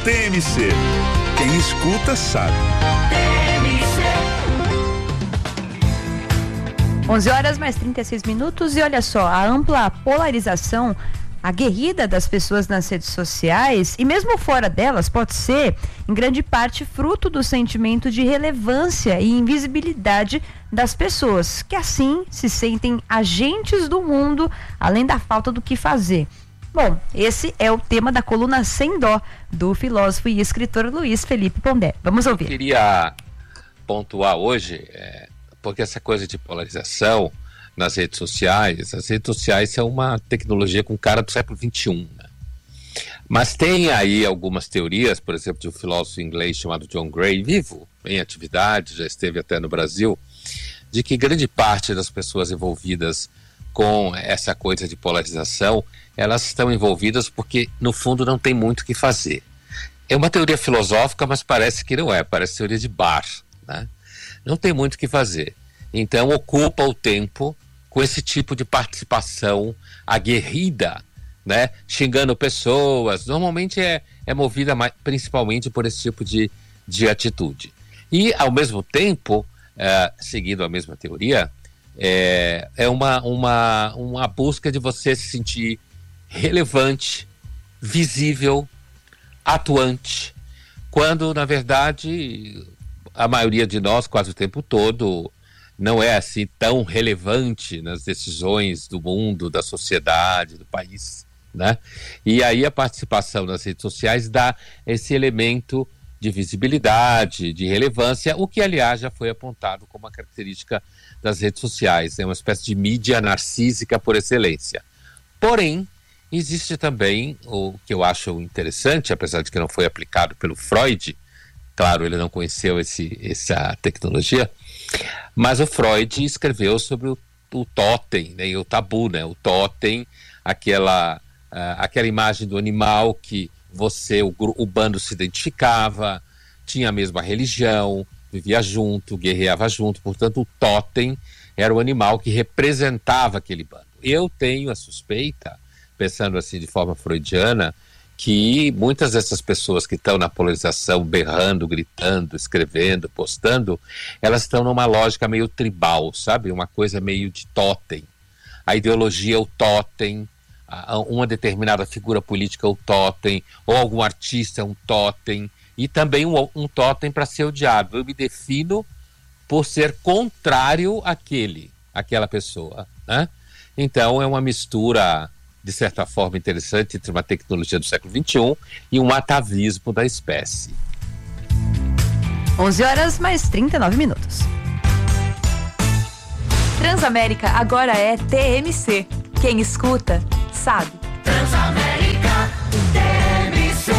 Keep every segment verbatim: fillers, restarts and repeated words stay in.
T M C. Quem escuta sabe. onze horas mais trinta e seis minutos e olha só, a ampla polarização aguerrida das pessoas nas redes sociais e mesmo fora delas pode ser, em grande parte, fruto do sentimento de relevância e invisibilidade das pessoas, que assim se sentem agentes do mundo, além da falta do que fazer. Bom, esse é o tema da coluna Sem Dó, do filósofo e escritor Luiz Felipe Pondé. Vamos ouvir. Eu queria pontuar hoje, é, porque essa coisa de polarização nas redes sociais, as redes sociais são uma tecnologia com cara do século vinte e um, né? Mas tem aí algumas teorias, por exemplo, de um filósofo inglês chamado John Gray, vivo, em atividade, já esteve até no Brasil, de que grande parte das pessoas envolvidas com essa coisa de polarização, elas estão envolvidas porque, no fundo, não tem muito o que fazer. É uma teoria filosófica, mas parece que não é, parece teoria de bar, né? Não tem muito o que fazer. Então, ocupa o tempo com esse tipo de participação aguerrida, né? Xingando pessoas. Normalmente é, é movida mais, principalmente por esse tipo de, de atitude. E, ao mesmo tempo, é, seguindo a mesma teoria, é, é uma, uma, uma busca de você se sentir relevante, visível, atuante, quando, na verdade, a maioria de nós, quase o tempo todo, não é assim tão relevante nas decisões do mundo, da sociedade, do país, né? E aí a participação nas redes sociais dá esse elemento de visibilidade, de relevância, o que, aliás, já foi apontado como uma característica das redes sociais, é uma espécie de mídia narcísica por excelência. Porém, existe também o que eu acho interessante, apesar de que não foi aplicado pelo Freud, claro, ele não conheceu esse, essa tecnologia, mas o Freud escreveu sobre o, o totem, né, e o tabu, né, o totem, aquela, uh, aquela imagem do animal que você, o, o bando se identificava, tinha a mesma religião, vivia junto, guerreava junto, portanto o totem era o animal que representava aquele bando. Eu tenho a suspeita, pensando assim de forma freudiana, que muitas dessas pessoas que estão na polarização, berrando, gritando, escrevendo, postando, elas estão numa lógica meio tribal, sabe? Uma coisa meio de totem. A ideologia é o totem, uma determinada figura política é o totem, ou algum artista é um totem, e também um, um totem para ser odiado. Eu me defino por ser contrário àquele, àquela pessoa, né? Então é uma mistura, de certa forma, interessante entre uma tecnologia do século vinte e um e um atavismo da espécie. onze horas mais trinta e nove minutos. Transamérica agora é T M C. Quem escuta, sabe. Transamérica T M C.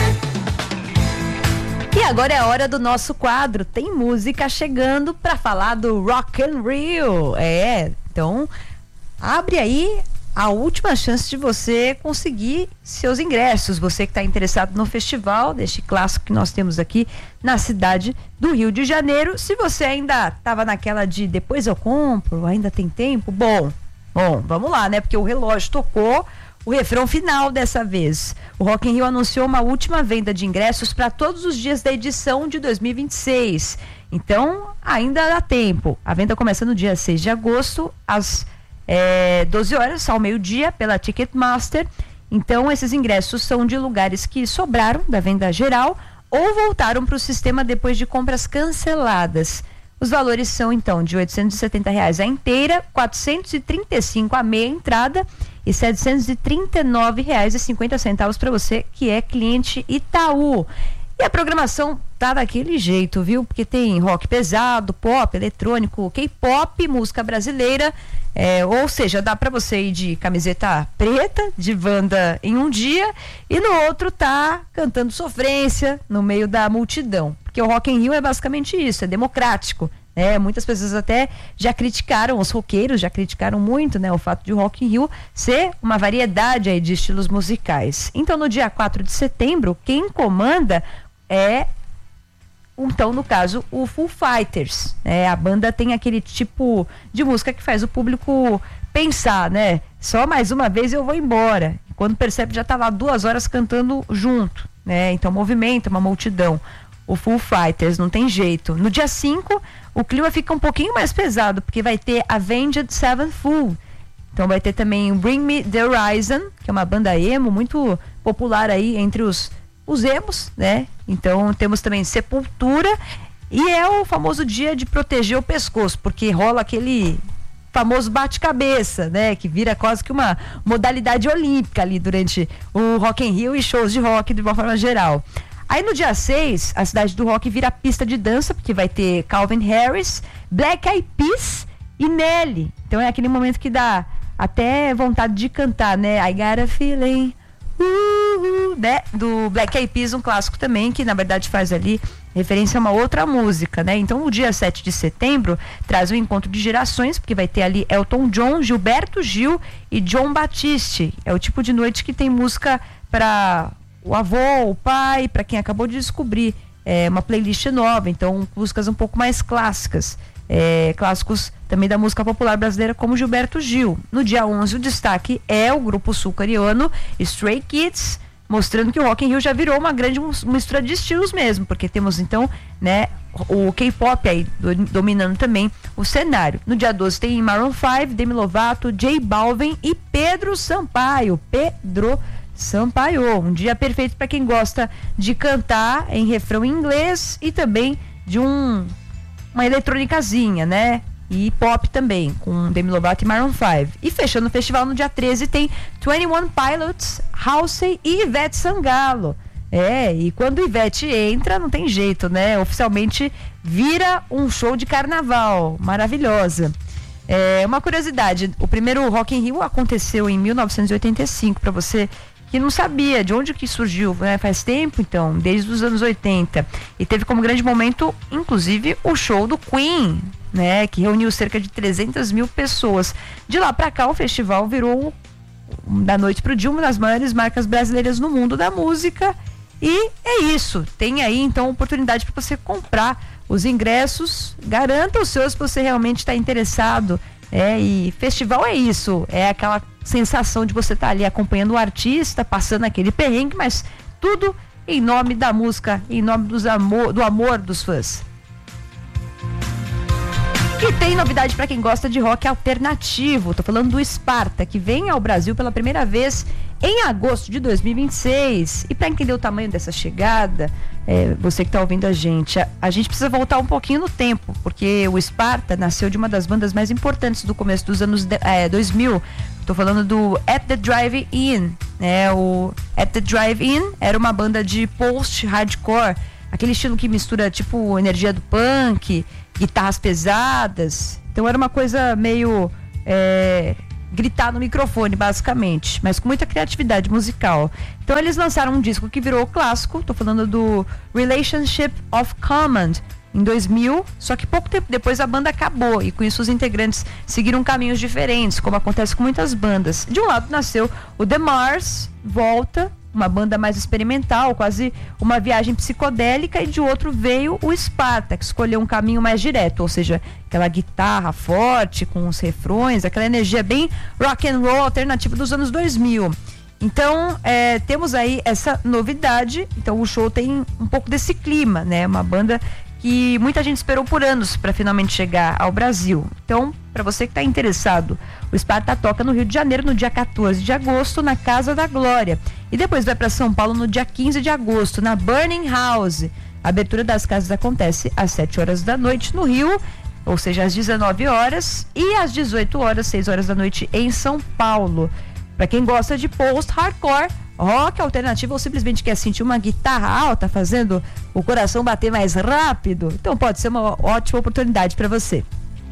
E agora é a hora do nosso quadro. Tem música chegando para falar do Rock in Rio. É, então abre aí a última chance de você conseguir seus ingressos. Você que está interessado no festival, deste clássico que nós temos aqui na cidade do Rio de Janeiro. Se você ainda estava naquela de depois eu compro, ainda tem tempo, bom, bom, vamos lá, né? Porque o relógio tocou o refrão final dessa vez. O Rock in Rio anunciou uma última venda de ingressos para todos os dias da edição de dois mil e vinte e seis. Então, ainda dá tempo. A venda começa no dia seis de agosto, às É, doze horas ao meio-dia pela Ticketmaster. Então esses ingressos são de lugares que sobraram da venda geral ou voltaram para o sistema depois de compras canceladas. Os valores são então de oitocentos e setenta reais a inteira, quatrocentos e trinta e cinco a meia entrada e setecentos e trinta e nove reais e cinquenta centavos para você que é cliente Itaú. E a programação tá daquele jeito, viu? Porque tem rock pesado, pop, eletrônico, K-pop, música brasileira, é, ou seja, dá pra você ir de camiseta preta, de banda em um dia, e no outro tá cantando sofrência no meio da multidão. Porque o Rock in Rio é basicamente isso, é democrático, né? Muitas pessoas até já criticaram, os roqueiros já criticaram muito, né? O fato de o Rock in Rio ser uma variedade aí de estilos musicais. Então, no dia quatro de setembro, quem comanda é, então, no caso, o Foo Fighters. É, a banda tem aquele tipo de música que faz o público pensar, né? Só mais uma vez eu vou embora. Quando percebe, já tá lá duas horas cantando junto. né? Então movimenta uma multidão. O Foo Fighters, não tem jeito. No dia cinco, o clima fica um pouquinho mais pesado, porque vai ter Avenged Sevenfold. Então vai ter também Bring Me The Horizon, que é uma banda emo muito popular aí entre os, os emos, né? Então temos também Sepultura, e é o famoso dia de proteger o pescoço, porque rola aquele famoso bate-cabeça, né? Que vira quase que uma modalidade olímpica ali durante o Rock in Rio e shows de rock de uma forma geral. Aí no dia seis, a cidade do rock vira pista de dança, porque vai ter Calvin Harris, Black Eyed Peas e Nelly. Então é aquele momento que dá até vontade de cantar, né? I got a feeling, uh, uh, né? Do Black Eyed Peas, um clássico também, que na verdade faz ali referência a uma outra música, né? Então o dia sete de setembro traz um encontro de gerações, porque vai ter ali Elton John, Gilberto Gil e John Batiste. É o tipo de noite que tem música para o avô, o pai, para quem acabou de descobrir é, uma playlist nova, então músicas um pouco mais clássicas, é, clássicos também da música popular brasileira, como Gilberto Gil. No dia onze o destaque é o grupo sul-coreano Stray Kids, mostrando que o Rock in Rio já virou uma grande mistura de estilos mesmo, porque temos então, né, o K-pop aí do, dominando também o cenário. No dia doze tem Maroon cinco, Demi Lovato, J Balvin e Pedro Sampaio. Pedro Sampaio, um dia perfeito para quem gosta de cantar em refrão em inglês e também de um uma eletrônicazinha, né? E pop também, com Demi Lovato e Maroon cinco. E fechando o festival no dia treze tem vinte e um Pilots, Halsey e Ivete Sangalo. É, e quando Ivete entra, não tem jeito, né? Oficialmente vira um show de carnaval, maravilhosa. É, uma curiosidade, o primeiro Rock in Rio aconteceu em mil novecentos e oitenta e cinco, para você que não sabia de onde que surgiu, né? Faz tempo então, desde os anos oitenta, e teve como grande momento, inclusive, o show do Queen, né? Que reuniu cerca de trezentas mil pessoas. De lá para cá o festival virou, da noite pro dia, uma das maiores marcas brasileiras no mundo da música, e é isso, tem aí então a oportunidade para você comprar os ingressos, garanta os seus se você realmente está interessado. É, e festival é isso, é aquela sensação de você estar tá ali acompanhando o artista, passando aquele perrengue, mas tudo em nome da música, em nome dos amor, do amor dos fãs. E tem novidade para quem gosta de rock alternativo. Tô falando do Sparta, que vem ao Brasil pela primeira vez em agosto de dois mil e vinte e seis. E para entender o tamanho dessa chegada, é, você que tá ouvindo a gente, a, a gente precisa voltar um pouquinho no tempo, porque o Sparta nasceu de uma das bandas mais importantes do começo dos anos de, é, dois mil. Tô falando do At The Drive-In, né? O At The Drive-In era uma banda de post-hardcore, aquele estilo que mistura tipo energia do punk, guitarras pesadas. Então era uma coisa meio é, gritar no microfone, basicamente, mas com muita criatividade musical. Então eles lançaram um disco que virou clássico. Tô falando do Relationship of Command em dois mil, só que pouco tempo depois a banda acabou e com isso os integrantes seguiram caminhos diferentes, como acontece com muitas bandas. De um lado nasceu o The Mars, volta, uma banda mais experimental, quase uma viagem psicodélica, e de outro veio o Sparta, que escolheu um caminho mais direto, ou seja, aquela guitarra forte com os refrões, aquela energia bem rock and roll alternativa dos anos dois mil. Então, é, temos aí essa novidade. Então o show tem um pouco desse clima, né? Uma banda que muita gente esperou por anos para finalmente chegar ao Brasil. Então, para você que está interessado, o Sparta toca no Rio de Janeiro no dia quatorze de agosto, na Casa da Glória. E depois vai para São Paulo no dia quinze de agosto, na Burning House. A abertura das casas acontece às sete horas da noite no Rio, ou seja, às dezenove horas, e às dezoito horas, seis horas da noite em São Paulo. Para quem gosta de post-hardcore, rock alternativo, ou simplesmente quer sentir uma guitarra alta fazendo o coração bater mais rápido, então pode ser uma ótima oportunidade para você.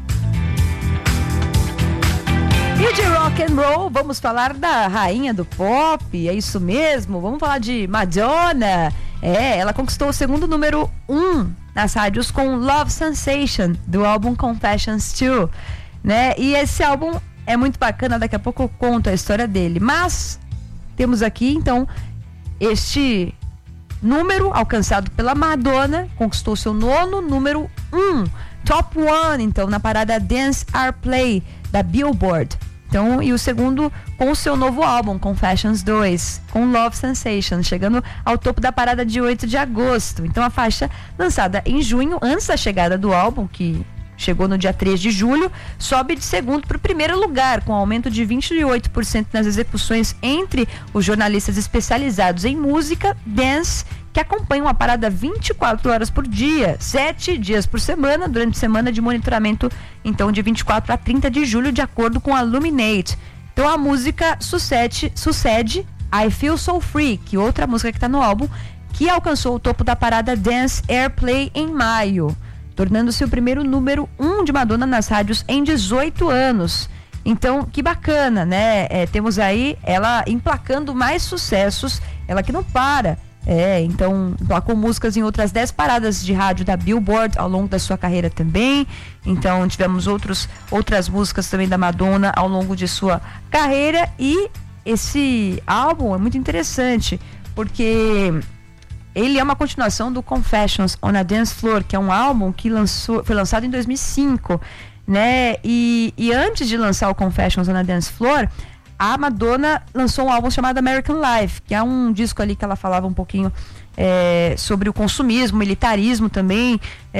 E de rock and roll, vamos falar da rainha do pop, é isso mesmo, vamos falar de Madonna. É, ela conquistou o segundo número um nas rádios com Love Sensation, do álbum Confessions dois, né? E esse álbum é muito bacana, daqui a pouco eu conto a história dele, mas temos aqui então este número alcançado pela Madonna, conquistou seu nono número um, top one, então, na parada Dance or Play da Billboard. Então, e o segundo com o seu novo álbum, Confessions dois, com Love Sensation, chegando ao topo da parada de oito de agosto. Então, a faixa lançada em junho, antes da chegada do álbum, que chegou no dia três de julho, sobe de segundo para o primeiro lugar, com aumento de vinte e oito por cento nas execuções entre os jornalistas especializados em música, dance, que acompanham a parada vinte e quatro horas por dia, sete dias por semana, durante semana de monitoramento, então de vinte e quatro a trinta de julho, de acordo com a Luminate. Então a música sucede, sucede I Feel So Free, que outra música que está no álbum, que alcançou o topo da parada Dance Airplay em maio, tornando-se o primeiro número um de Madonna nas rádios em dezoito anos. Então, que bacana, né? É, temos aí ela emplacando mais sucessos, ela que não para. É, então, emplacou músicas em outras dez paradas de rádio da Billboard ao longo da sua carreira também. Então, tivemos outros, outras músicas também da Madonna ao longo de sua carreira. E esse álbum é muito interessante, porque ele é uma continuação do Confessions on a Dance Floor, que é um álbum que lançou, foi lançado em dois mil e cinco, né? E, e antes de lançar o Confessions on a Dance Floor, a Madonna lançou um álbum chamado American Life, que é um disco ali que ela falava um pouquinho é, sobre o consumismo, militarismo também,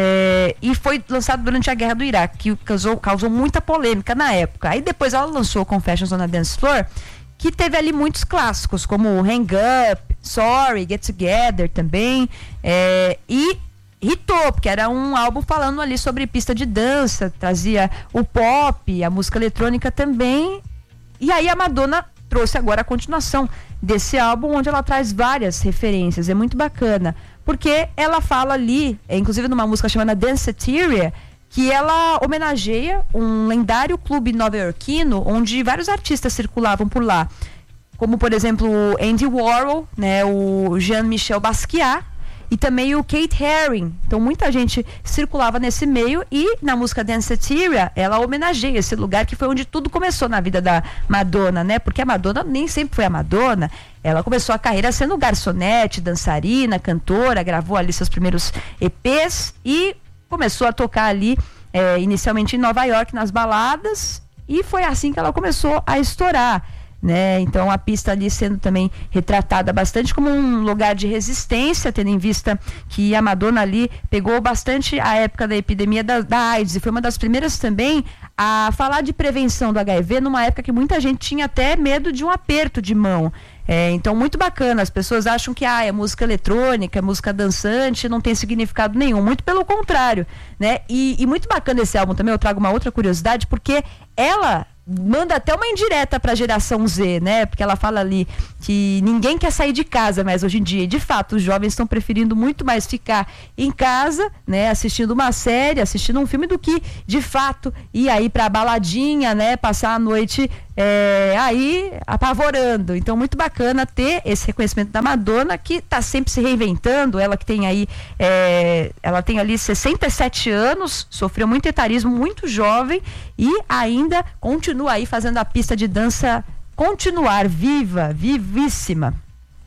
é, e foi lançado durante a guerra do Iraque, que causou, causou muita polêmica na época. Aí depois ela lançou Confessions on a Dance Floor, que teve ali muitos clássicos, como Hang Up, Sorry, Get Together também, é, e hitou, porque era um álbum falando ali sobre pista de dança, trazia o pop, a música eletrônica também. E aí a Madonna trouxe agora a continuação desse álbum, onde ela traz várias referências. É muito bacana, porque ela fala ali, é, inclusive numa música chamada Danceteria, que ela homenageia um lendário clube nova-iorquino, onde vários artistas circulavam por lá, como por exemplo o Andy Warhol, né, o Jean-Michel Basquiat e também o Kate Haring. Então muita gente circulava nesse meio, e na música Danceteria ela homenageia esse lugar que foi onde tudo começou na vida da Madonna, né? Porque a Madonna nem sempre foi a Madonna. Ela começou a carreira sendo garçonete, dançarina, cantora, gravou ali seus primeiros E Pês e começou a tocar ali é, inicialmente em Nova York, nas baladas, e foi assim que ela começou a estourar, né? Então a pista ali sendo também retratada bastante como um lugar de resistência, tendo em vista que a Madonna ali pegou bastante a época da epidemia da, da AIDS, e foi uma das primeiras também a falar de prevenção do H I V numa época que muita gente tinha até medo de um aperto de mão. É, então muito bacana, as pessoas acham que ah, é música eletrônica, é música dançante, não tem significado nenhum, muito pelo contrário, né? E, e muito bacana esse álbum também, eu trago uma outra curiosidade, porque ela manda até uma indireta para a geração Z, né? Porque ela fala ali que ninguém quer sair de casa mais hoje em dia. E de fato, os jovens estão preferindo muito mais ficar em casa, né? Assistindo uma série, assistindo um filme, do que, de fato, ir aí pra baladinha, né? Passar a noite é, aí apavorando. Então, muito bacana ter esse reconhecimento da Madonna, que tá sempre se reinventando. Ela que tem aí, é, ela tem ali sessenta e sete anos, sofreu muito etarismo, muito jovem, e ainda continua aí fazendo a pista de dança continuar viva, vivíssima.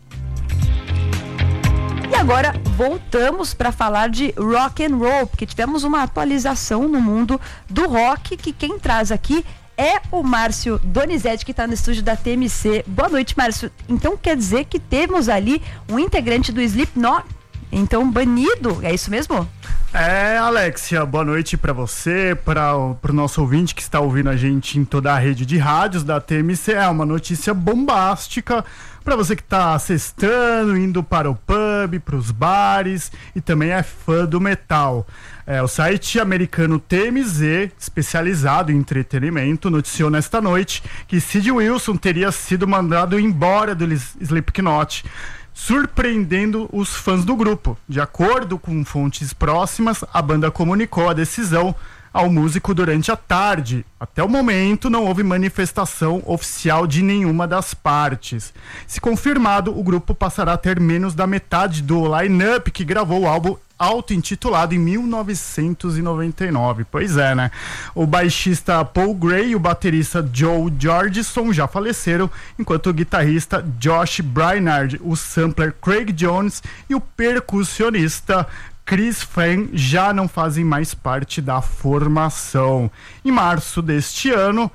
E agora voltamos para falar de rock and roll, porque tivemos uma atualização no mundo do rock, que quem traz aqui é o Márcio Donizete, que está no estúdio da T M C. Boa noite, Márcio. Então quer dizer que temos ali um integrante do Slipknot, então banido, é isso mesmo? É, Alexia, boa noite para você, para o nosso ouvinte que está ouvindo a gente em toda a rede de rádios da T M C. É uma notícia bombástica para você que está sextando, indo para o pub, para os bares e também é fã do metal. É, o site americano T M Z, especializado em entretenimento, noticiou nesta noite que Sid Wilson teria sido mandado embora do Slipknot, surpreendendo os fãs do grupo. De acordo com fontes próximas, a banda comunicou a decisão ao músico durante a tarde. Até o momento, não houve manifestação oficial de nenhuma das partes. Se confirmado, o grupo passará a ter menos da metade do line-up que gravou o álbum auto-intitulado em mil novecentos e noventa e nove. Pois é, né? O baixista Paul Gray e o baterista Joe Jordison já faleceram, enquanto o guitarrista Josh Brainard, o sampler Craig Jones e o percussionista Chris Fan já não fazem mais parte da formação. Em março deste ano,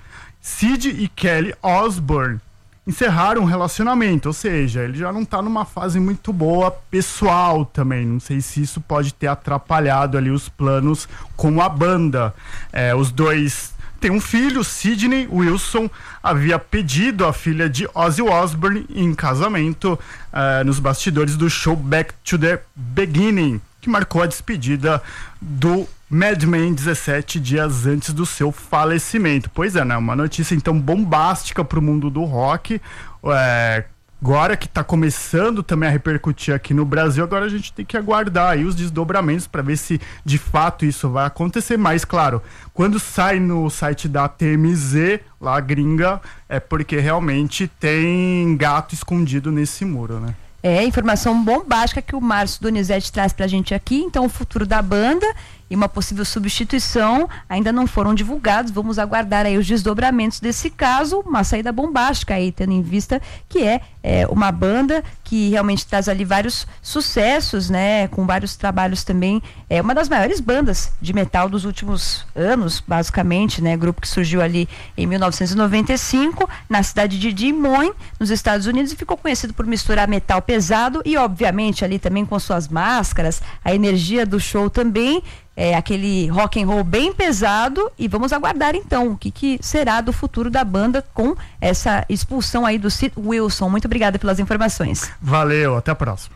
Sid e Kelly Osbourne encerraram um relacionamento, ou seja, ele já não tá numa fase muito boa pessoal também. Não sei se isso pode ter atrapalhado ali os planos com a banda. É, os dois têm um filho, Sidney Wilson havia pedido a filha de Ozzy Osbourne em casamento uh, nos bastidores do show Back to the Beginning, que marcou a despedida do Madman dezessete dias antes do seu falecimento. Pois é, né? Uma notícia então bombástica para o mundo do rock. É, agora que está começando também a repercutir aqui no Brasil, agora a gente tem que aguardar aí os desdobramentos para ver se de fato isso vai acontecer. Mas, claro, quando sai no site da T M Z, lá gringa, é porque realmente tem gato escondido nesse muro, né? É, informação bombástica que o Márcio Donizete traz pra gente aqui. Então, o futuro da banda e uma possível substituição ainda não foram divulgados. Vamos aguardar aí os desdobramentos desse caso. Uma saída bombástica aí, tendo em vista que é, é uma banda que realmente traz ali vários sucessos, né? Com vários trabalhos também. É uma das maiores bandas de metal dos últimos anos, basicamente, né? Grupo que surgiu ali em mil novecentos e noventa e cinco, na cidade de Des Moines, nos Estados Unidos, e ficou conhecido por misturar metal pesado e, obviamente, ali também com suas máscaras, a energia do show também. É aquele rock and roll bem pesado, e vamos aguardar então o que, que será do futuro da banda com essa expulsão aí do Sid Wilson. Muito obrigada pelas informações. Valeu, até a próxima.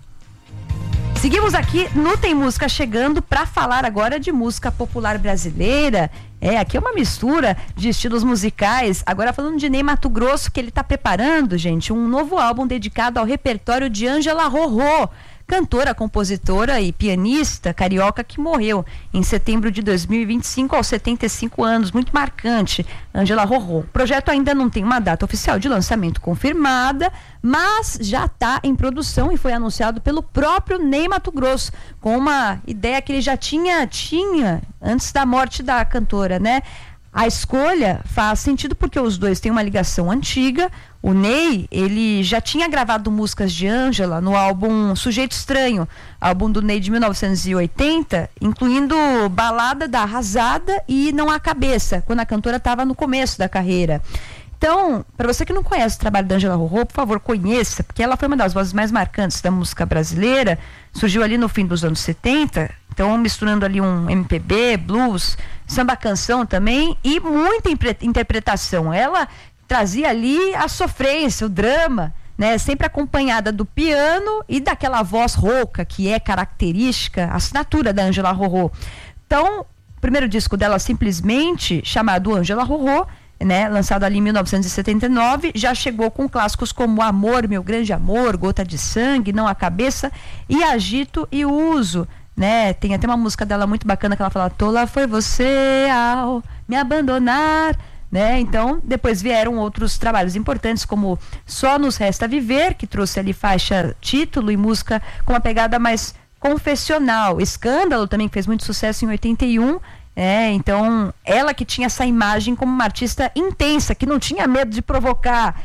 Seguimos aqui no Tem Música Chegando para falar agora de música popular brasileira. É, aqui é uma mistura de estilos musicais. Agora falando de Ney Matogrosso, que ele está preparando, gente, um novo álbum dedicado ao repertório de Ângela Rorô, cantora, compositora e pianista carioca que morreu em setembro de dois mil e vinte e cinco aos setenta e cinco anos, muito marcante, Ângela Rorô. O projeto ainda não tem uma data oficial de lançamento confirmada, mas já está em produção e foi anunciado pelo próprio Ney Matogrosso, com uma ideia que ele já tinha, tinha antes da morte da cantora, né? A escolha faz sentido porque os dois têm uma ligação antiga. O Ney, ele já tinha gravado músicas de Ângela no álbum Sujeito Estranho, álbum do Ney de mil novecentos e oitenta, incluindo Balada da Arrasada e Não Há Cabeça, quando a cantora estava no começo da carreira. Então, para você que não conhece o trabalho da Ângela Rorô, por favor, conheça, porque ela foi uma das vozes mais marcantes da música brasileira, surgiu ali no fim dos anos setenta, então misturando ali um M P B, blues, samba canção também e muita interpretação. Ela trazia ali a sofrência, o drama, né, sempre acompanhada do piano e daquela voz rouca que é característica, a assinatura da Ângela Rorô. Então, o primeiro disco dela, simplesmente chamado Ângela Rorô, né, lançado ali em mil novecentos e setenta e nove, já chegou com clássicos como Amor, Meu Grande Amor, Gota de Sangue, Não Há Cabeça e Agito e Uso, né? Tem até uma música dela muito bacana que ela fala: tola foi você ao me abandonar, né? Então, depois vieram outros trabalhos importantes como Só Nos Resta Viver, que trouxe ali faixa título e música com uma pegada mais confessional. Escândalo também, que fez muito sucesso em oitenta e um. É, então, ela que tinha essa imagem como uma artista intensa, que não tinha medo de provocar,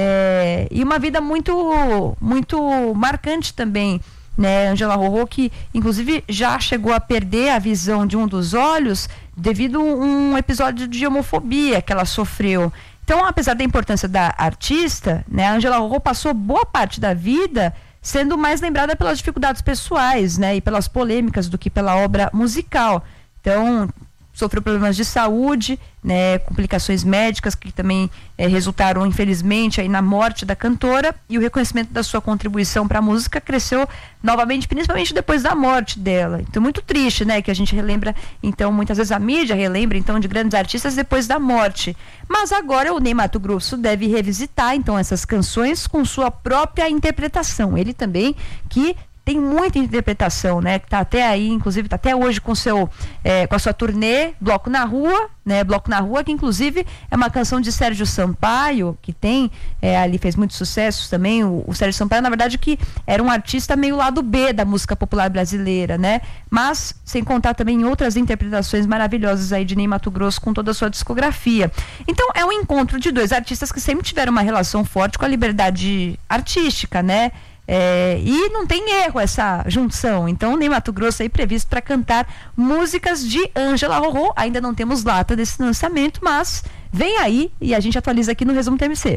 é, e uma vida muito, muito marcante também, né? Ângela Rorô, que inclusive já chegou a perder a visão de um dos olhos devido a um episódio de homofobia que ela sofreu. Então, apesar da importância da artista, né, a Ângela Rorô passou boa parte da vida sendo mais lembrada pelas dificuldades pessoais, né, e pelas polêmicas do que pela obra musical. Então, sofreu problemas de saúde, né, complicações médicas que também é, resultaram, infelizmente, aí na morte da cantora, e o reconhecimento da sua contribuição para a música cresceu novamente, principalmente depois da morte dela. Então, muito triste, né, que a gente relembra, então, muitas vezes a mídia relembra, então, de grandes artistas depois da morte. Mas agora o Ney Matogrosso deve revisitar, então, essas canções com sua própria interpretação. Ele também, que tem muita interpretação, né? Que tá até aí, inclusive, tá até hoje com seu, é, com a sua turnê Bloco na Rua, né? Bloco na Rua, que inclusive é uma canção de Sérgio Sampaio, que tem, é, ali fez muito sucesso também. O, o Sérgio Sampaio, na verdade, que era um artista meio lado B da música popular brasileira, né? Mas, sem contar também outras interpretações maravilhosas aí de Ney Matogrosso com toda a sua discografia. Então, é um encontro de dois artistas que sempre tiveram uma relação forte com a liberdade artística, né? É, e não tem erro essa junção. Então, Ney Matogrosso aí previsto para cantar músicas de Ângela Rorô. Ainda não temos data desse lançamento, mas Vem aí e a gente atualiza aqui no Resumo T M C.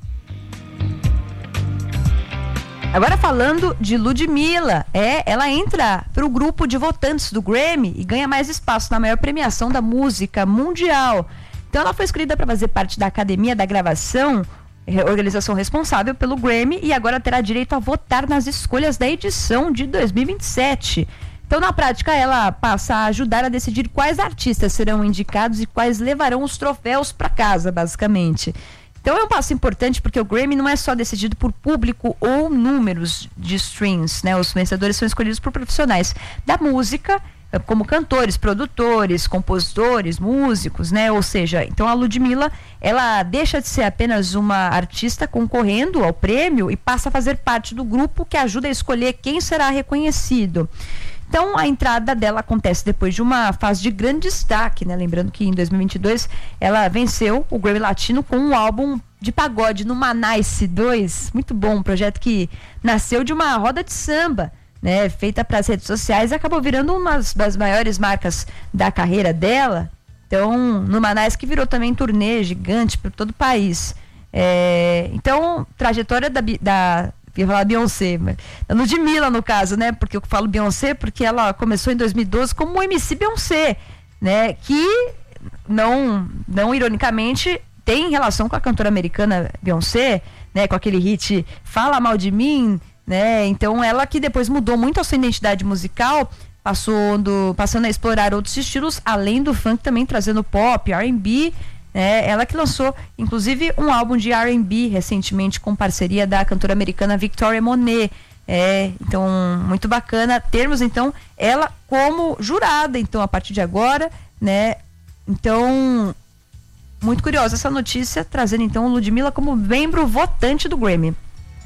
Agora falando de Ludmilla, é, ela entra para o grupo de votantes do Grammy e ganha mais espaço na maior premiação da música mundial. Então ela foi escolhida para fazer parte da Academia da Gravação, organização responsável pelo Grammy, e agora terá direito a votar nas escolhas da edição de dois mil e vinte e sete. Então, na prática, ela passa a ajudar a decidir quais artistas serão indicados e quais levarão os troféus para casa, basicamente. Então, é um passo importante porque o Grammy não é só decidido por público ou números de streams, né? Os vencedores são escolhidos por profissionais da música, como cantores, produtores, compositores, músicos, né? Ou seja, então a Ludmilla, ela deixa de ser apenas uma artista concorrendo ao prêmio e passa a fazer parte do grupo que ajuda a escolher quem será reconhecido. Então, a entrada dela acontece depois de uma fase de grande destaque, né? Lembrando que em dois mil e vinte e dois ela venceu o Grammy Latino com um álbum de pagode no Manice dois. Muito bom, um projeto que nasceu de uma roda de samba, né? Feita para as redes sociais e acabou virando uma das maiores marcas da carreira dela. Então, no Manice, que virou também turnê gigante por todo o país. É, então, trajetória da... da ia falar Beyoncé, mas da Ludmilla no caso, né? Porque eu falo Beyoncé porque ela começou em dois mil e doze como M C Beyoncé, né? Que não, não ironicamente tem relação com a cantora americana Beyoncé, né? Com aquele hit Fala Mal de Mim, né? Então ela que depois mudou muito a sua identidade musical, passou do, passando a explorar outros estilos, além do funk também trazendo pop, R and B. É, ela que lançou, inclusive, um álbum de R and B recentemente com parceria da cantora americana Victoria Monet. É, então, muito bacana termos, então, ela como jurada, então, a partir de agora, né? Então, muito curiosa essa notícia, trazendo, então, Ludmilla como membro votante do Grammy.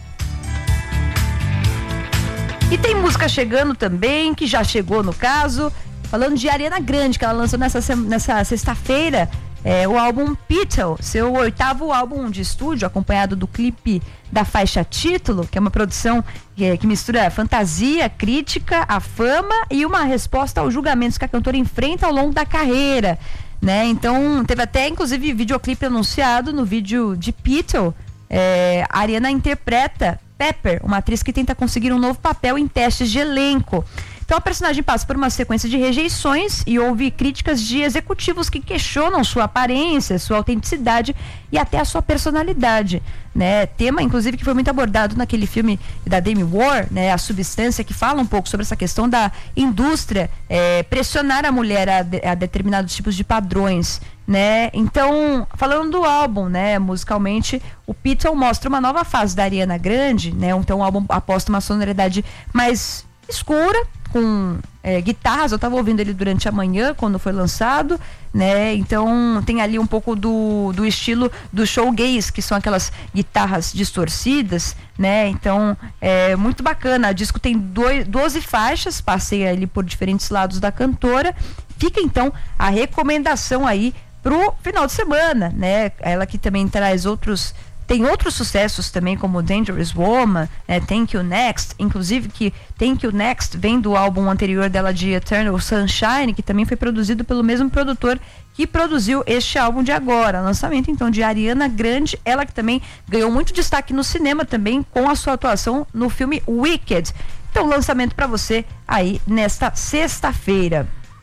E tem música chegando também, que já chegou no caso, falando de Ariana Grande, que ela lançou nessa, nessa sexta-feira, É, o álbum Petal, seu oitavo álbum de estúdio, acompanhado do clipe da faixa título, que é uma produção que, que mistura fantasia, crítica, a fama e uma resposta aos julgamentos que a cantora enfrenta ao longo da carreira, né? Então, teve até, inclusive, videoclipe anunciado. No vídeo de Petal, é, a Ariana interpreta Pepper, uma atriz que tenta conseguir um novo papel em testes de elenco. Então a personagem passa por uma sequência de rejeições e houve críticas de executivos que questionam sua aparência, sua autenticidade e até a sua personalidade, né? Tema, inclusive, que foi muito abordado naquele filme da Demi Moore, né? A Substância, que fala um pouco sobre essa questão da indústria é, pressionar a mulher a, de, a determinados tipos de padrões, né? Então, falando do álbum, né? Musicalmente, o Petal mostra uma nova fase da Ariana Grande, né? Então o álbum aposta uma sonoridade mais escura, com é, guitarras. Eu estava ouvindo ele durante a manhã quando foi lançado, né? Então tem ali um pouco do, do estilo do showgaze, que são aquelas guitarras distorcidas, né? Então é muito bacana. O disco tem doze faixas, passei ali por diferentes lados da cantora. Fica então a recomendação aí pro final de semana, né? Ela que também traz outros Tem outros sucessos também, como Dangerous Woman, né? Thank You Next, inclusive que Thank You Next vem do álbum anterior dela de Eternal Sunshine, que também foi produzido pelo mesmo produtor que produziu este álbum de agora. Lançamento então de Ariana Grande, ela que também ganhou muito destaque no cinema também com a sua atuação no filme Wicked. Então, lançamento para você aí nesta sexta-feira.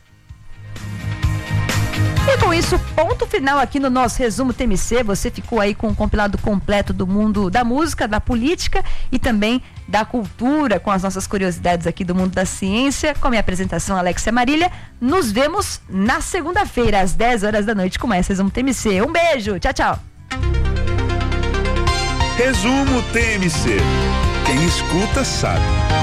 E com isso, ponto final aqui no nosso Resumo T M C. Você ficou aí com um compilado completo do mundo da música, da política e também da cultura, com as nossas curiosidades aqui do mundo da ciência, com a minha apresentação, Alexia Marília. Nos vemos na segunda-feira, às dez horas da noite, com mais Resumo T M C. Um beijo, tchau, tchau. Resumo T M C. Quem escuta sabe.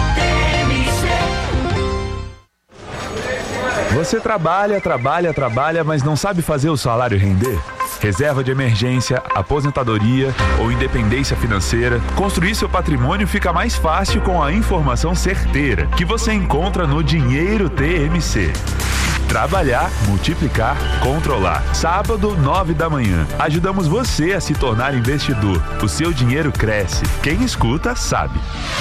Você trabalha, trabalha, trabalha, mas não sabe fazer o salário render? Reserva de emergência, aposentadoria ou independência financeira, construir seu patrimônio fica mais fácil com a informação certeira que você encontra no Dinheiro T M C. Trabalhar, multiplicar, controlar. Sábado, nove da manhã. Ajudamos você a se tornar investidor. O seu dinheiro cresce. Quem escuta, sabe.